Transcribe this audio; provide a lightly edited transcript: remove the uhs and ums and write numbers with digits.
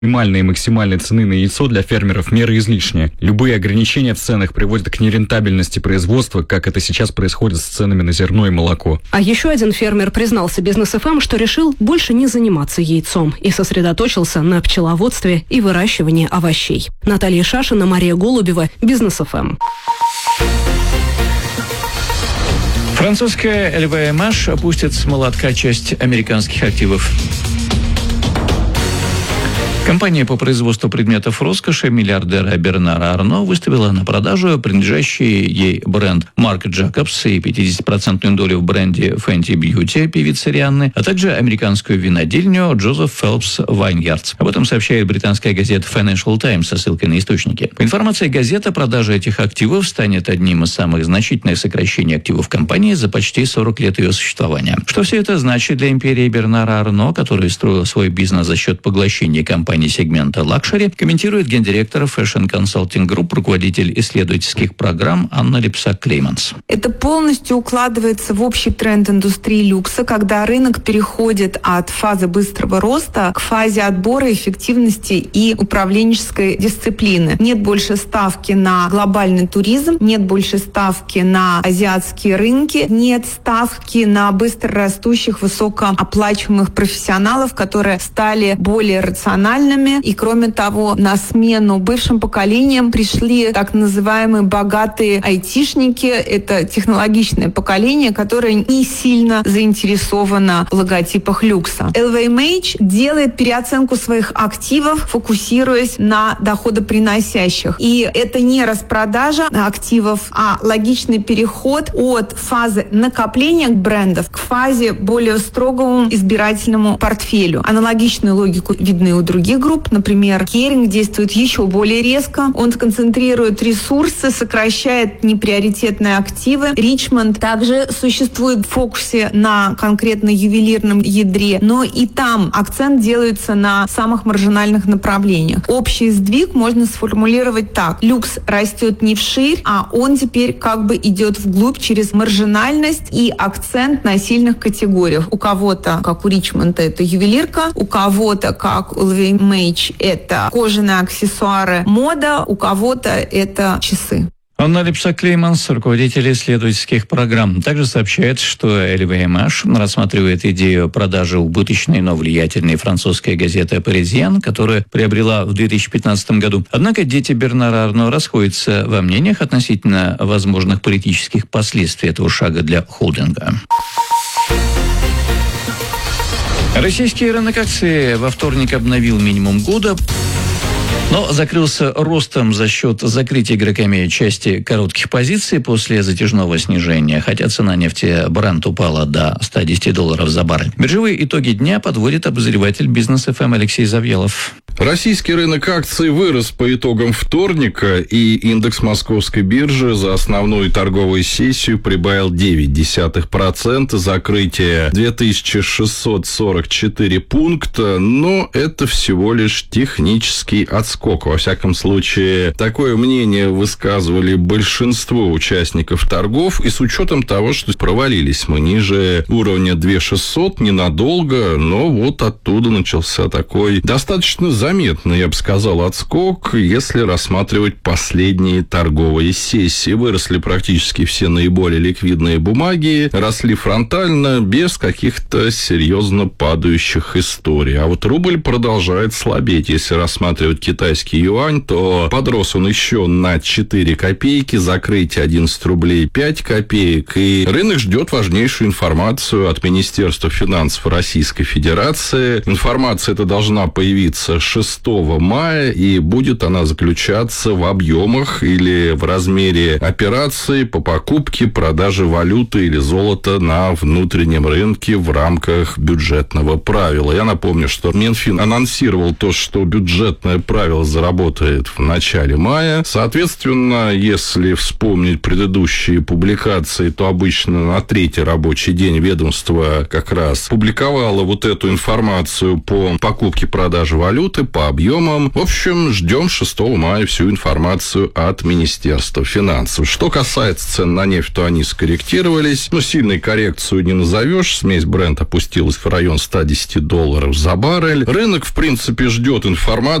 Минимальной и максимальной цены на яйцо для фермеров мера излишняя. Любые ограничения в ценах приводят к нерентабельности производства, как это сейчас происходит с ценами на зерно и молоко. А еще один фермер признался Бизнес ФМ, что решил больше не заниматься яйцом и сосредоточился на пчеловодстве и выращивании овощей. Наталья Шашина, Мария Голубева, Бизнес ФМ. Французская LVMH опустит с молотка часть американских активов. Компания по производству предметов роскоши миллиардера Бернара Арно выставила на продажу принадлежащий ей бренд Марк Джакобс и 50% долю в бренде Fenty Beauty певицы Рианны, а также американскую винодельню Джозеф Фелпс Вайньярдс. Об этом сообщает британская газета Financial Times со ссылкой на источники. По информации газеты, продажа этих активов станет одним из самых значительных сокращений активов компании за почти 40 лет ее существования. Что все это значит для империи Бернара Арно, который строил свой бизнес за счет поглощения компании сегмента лакшери, комментирует гендиректор Fashion Consulting Group, руководитель исследовательских программ Анна Липсак-Клейманс. Это полностью укладывается в общий тренд индустрии люкса, когда рынок переходит от фазы быстрого роста к фазе отбора, эффективности и управленческой дисциплины. Нет больше ставки на глобальный туризм, нет больше ставки на азиатские рынки, нет ставки на быстро растущих, высокооплачиваемых профессионалов, которые стали более рациональными. И, кроме того, на смену бывшим поколениям пришли так называемые богатые айтишники. Это технологичное поколение, которое не сильно заинтересовано в логотипах люкса. LVMH делает переоценку своих активов, фокусируясь на доходоприносящих. И это не распродажа активов, а логичный переход от фазы накопления брендов к фазе более строгому избирательному портфелю. Аналогичную логику видны у других групп. Например, Kering действует еще более резко. Он концентрирует ресурсы, сокращает неприоритетные активы. Richmond также существует в фокусе на конкретно ювелирном ядре, но и там акцент делается на самых маржинальных направлениях. Общий сдвиг можно сформулировать так. Люкс растет не вширь, а он теперь как бы идет вглубь через маржинальность и акцент на сильных категориях. У кого-то, как у Richmond, это ювелирка, у кого-то, как у LVMH, это кожаные аксессуары, мода, у кого-то это часы. Анна Липсак-Клейманс, руководитель исследовательских программ, также сообщает, что LVMH рассматривает идею продажи убыточной, но влиятельной французской газеты «Паризьен», которую приобрела в 2015 году. Однако дети Бернара Арно расходятся во мнениях относительно возможных политических последствий этого шага для холдинга. Российский рынок акций во вторник обновил минимум года, но закрылся ростом за счет закрытия игроками части коротких позиций после затяжного снижения, хотя цена нефти Brent упала до $110 за баррель. Биржевые итоги дня подводит обозреватель Бизнес ФМ Алексей Завьялов. Российский рынок акций вырос по итогам вторника, и индекс Московской биржи за основную торговую сессию прибавил 0,9%, закрытие 2644 пункта, но это всего лишь технический отскок. Во всяком случае, такое мнение высказывали большинство участников торгов, и с учетом того, что провалились мы ниже уровня 2600 ненадолго, но вот оттуда начался такой достаточно заметный, я бы сказал, отскок, если рассматривать последние торговые сессии. Выросли практически все наиболее ликвидные бумаги, росли фронтально, без каких-то серьезно падающих историй. А вот рубль продолжает слабеть. Если рассматривать китайский юань, то подрос он еще на 4 копейки, закрытие 11 рублей 5 копеек. И рынок ждет важнейшую информацию от Министерства финансов Российской Федерации. Информация эта должна появиться 6 мая, и будет она заключаться в объемах или в размере операций по покупке, продаже валюты или золота на внутреннем рынке в рамках бюджетного правила. Я напомню, что Минфин анонсировал то, что бюджетное правило правило, заработает в начале мая. Соответственно, если вспомнить предыдущие публикации, то обычно на третий рабочий день ведомство как раз публиковало вот эту информацию по покупке-продаже валюты, по объемам. В общем, ждем 6 мая всю информацию от Министерства финансов. Что касается цен на нефть, то они скорректировались. Но сильной коррекцию не назовешь. Смесь Brent опустилась в район $110 за баррель. Рынок, в принципе, ждет информацию